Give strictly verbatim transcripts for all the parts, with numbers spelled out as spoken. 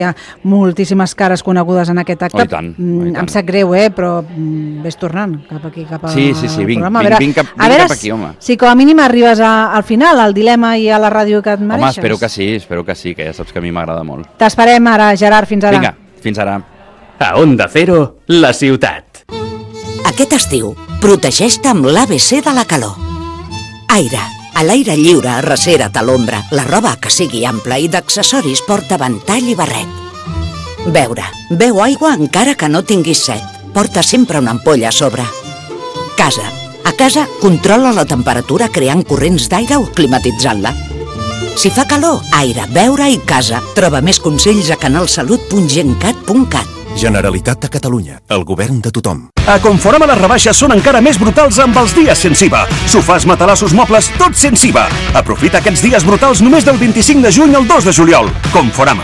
Hi ha moltíssimes cares conegudes en aquest acte. Oh, i tant, oh, i tant. Em sap greu, eh? Però ves tornant cap aquí, cap al Sí, sí, sí, vinc, programa. vinc, veure, vinc, cap, a vinc veure cap aquí, home. si com a mínim arribes a, al final, al dilema i a la ràdio que et mereixes. Home, espero que sí, espero que sí, que ja saps que a mi m'agrada molt. T'esperem ara, Gerard, fins ara. Vinga, fins ara. A Onda Cero, la ciutat. Aquest estiu, protegeix-te amb l'A B C de la calor. Aire. A l'aire lliure, arrecera't a l'ombra. La roba que sigui ampla i d'accessoris porta ventall i barret. Beure. Beu aigua encara que no tinguis set. Porta sempre una ampolla a sobre. Casa. A casa, controla la temperatura creant corrents d'aire o climatitzant-la. Si fa calor, aire, beure i casa. Troba més consells a canalsalut punt gencat punt cat. Generalitat de Catalunya, el govern de tothom. A Conforama les rebaixes són encara més brutals amb els dies sense I V A. Sofàs, matalassos, mobles, tot sense I V A. Aprofita aquests dies brutals només del vint-i-cinc de juny al dos de juliol. Conforama.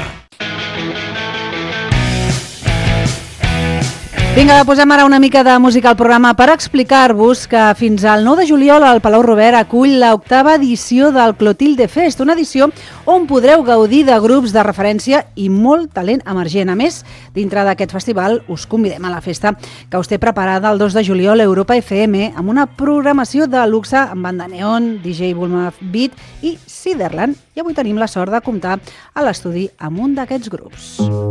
Vinga, posem ara una mica de música al programa per explicar-vos que fins al nou de juliol el Palau Robert acull l'octava edició del Clotilde Fest, una edició on podreu gaudir de grups de referència i molt talent emergent. A més, dintre d'aquest festival us convidem a la festa que us té preparada el dos de juliol a Europa F M amb una programació de luxe amb banda neon, D J Bulma Beat i Ciderland. I avui tenim la sort de comptar a l'estudi amb un d'aquests grups.